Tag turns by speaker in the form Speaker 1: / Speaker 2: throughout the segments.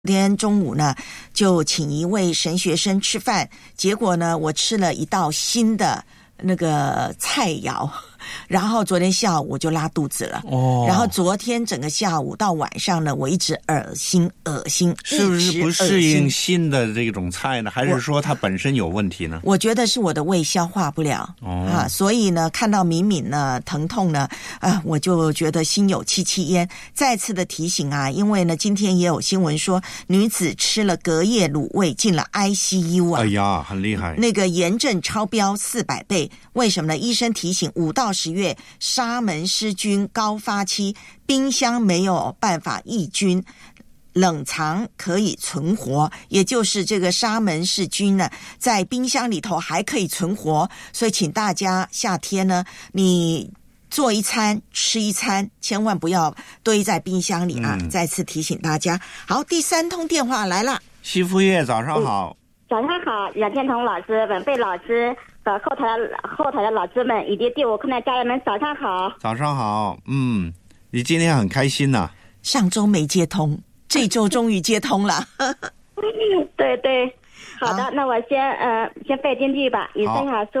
Speaker 1: 昨天中午呢，就请一位神学生吃饭，结果呢，我吃了一道新的那个菜肴，然后昨天下午我就拉肚子了。然后昨天整个下午到晚上呢，我一直恶心，
Speaker 2: 是不是不适应新的这种菜呢？还是说它本身有问题呢？
Speaker 1: 我觉得是我的胃消化不了所以呢，看到敏敏呢疼痛呢，我就觉得心有戚戚焉。再次的提醒因为呢，今天也有新闻说女子吃了隔夜卤味进了 ICU
Speaker 2: 哎呀，很厉害，
Speaker 1: 那个炎症超标400倍。为什么呢？医生提醒5到10月沙门氏菌高发期，冰箱没有办法抑菌，冷藏可以存活，也就是这个沙门氏菌呢，在冰箱里头还可以存活。所以请大家夏天呢，你做一餐吃一餐，千万不要堆在冰箱里再次提醒大家。好，第3通电话来了。
Speaker 2: 西福月早上好。
Speaker 3: 早上好，杨天彤老师、文贝老师和后台的老师们以及第5课的家人们，早上好。
Speaker 2: 早上好。你今天很开心呐。
Speaker 1: 上周没接通，这周终于接通了。
Speaker 3: 对对，好的，那我先背经句吧。以赛亚书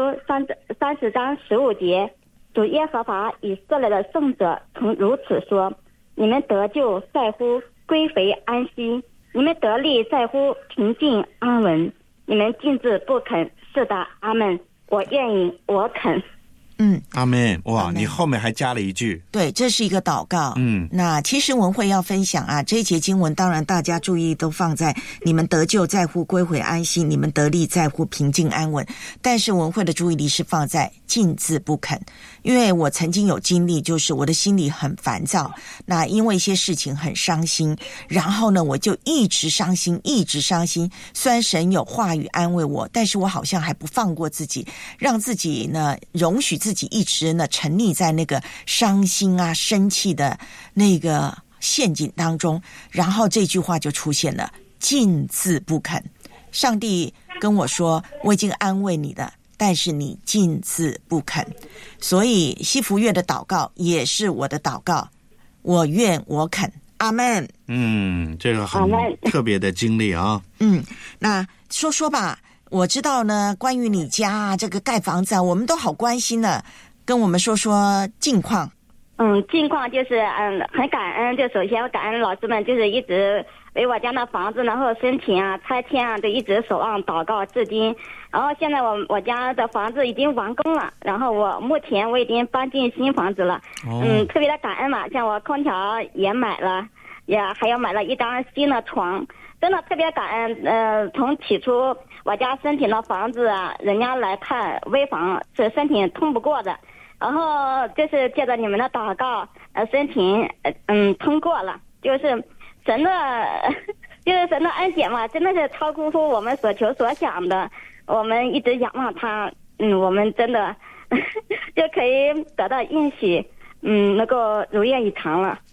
Speaker 3: 30章15节，主耶和华以色列的圣者曾如此说：你们得救在乎归回安息，你们得力在乎平静安稳，你们禁止不肯。是的，阿们，我愿意，我肯。
Speaker 2: 阿们。哇，你后面还加了一句。
Speaker 1: 对，这是一个祷告。那其实文慧要分享这一节经文，当然大家注意都放在你们得救在乎归回安息，你们得力在乎平静安稳，但是文慧的注意力是放在禁止不肯。因为我曾经有经历，就是我的心里很烦躁，那因为一些事情很伤心，然后呢我就一直伤心。虽然神有话语安慰我，但是我好像还不放过自己，让自己呢容许自己一直呢沉溺在那个伤心生气的那个陷阱当中。然后这句话就出现了，禁止不肯。上帝跟我说，我已经安慰你了，但是你禁止不肯。所以西福月的祷告也是我的祷告，我愿我肯。阿们。
Speaker 2: 这个很特别的经历啊。
Speaker 1: 那说吧，我知道呢，关于你家这个盖房子我们都好关心呢，跟我们说说近况。
Speaker 3: 近况就是很感恩，就首先感恩老师们，就是一直为我家的房子然后申请拆迁就一直守望祷告至今。然后现在我家的房子已经完工了，然后目前我已经搬进新房子了。特别的感恩嘛，像我空调也买了，也还有买了一张新的床，真的特别感恩。从起初我家申请的房子人家来看危房是申请通不过的，然后就是借着你们的祷告申请通过了，就是神的恩典嘛，真的是超乎乎我们所求所想的。我们一直仰望他，我们真的就可以得到应许，能够如愿以偿了。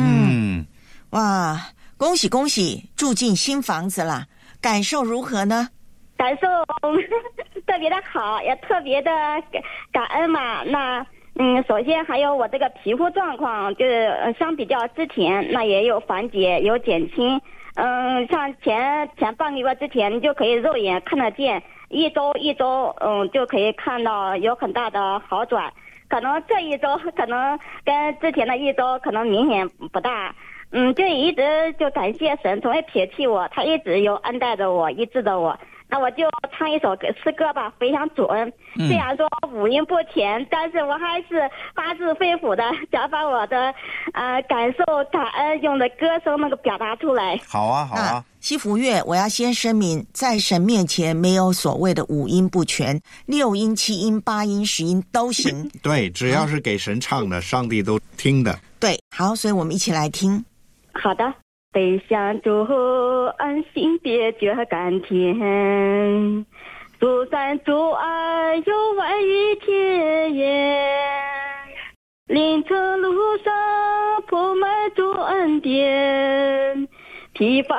Speaker 1: 哇，恭喜恭喜，住进新房子了，感受如何呢？
Speaker 3: 感受特别的好，也特别的感恩嘛。那首先还有我这个皮肤状况，就是相比较之前，那也有缓解，有减轻。像前半个月之前，你就可以肉眼看得见，一周就可以看到有很大的好转。可能这一周可能跟之前的一周可能明显不大。就一直就感谢神，从未撇弃我，他一直有恩待着我，医治着我。那我就唱一首诗歌吧，非常主恩。虽然说五音不全，但是我还是发自肺腑的想把我的感受感恩用的歌声表达出来。
Speaker 2: 好啊。
Speaker 1: 西福月，我要先声明，在神面前没有所谓的五音不全，6音、7音、8音、10音都行。
Speaker 2: 对，只要是给神唱的，上帝都听的。
Speaker 1: 对，好，所以我们一起来听。
Speaker 3: 好的。得向主安心别觉甘甜，主善主爱有万语甜言，灵车路上铺满主恩典，疲乏